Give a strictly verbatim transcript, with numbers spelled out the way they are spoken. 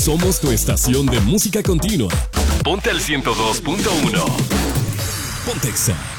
Somos tu estación de música continua. Ponte al ciento dos punto uno. Pontexa.